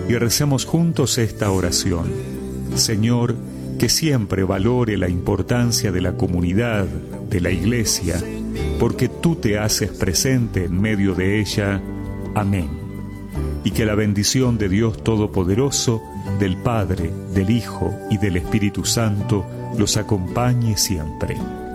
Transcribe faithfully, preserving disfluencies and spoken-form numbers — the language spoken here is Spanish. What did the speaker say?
y recemos juntos esta oración. Señor, que siempre valore la importancia de la comunidad, de la Iglesia, porque tú te haces presente en medio de ella. Amén. Y que la bendición de Dios Todopoderoso, del Padre, del Hijo y del Espíritu Santo los acompañe siempre.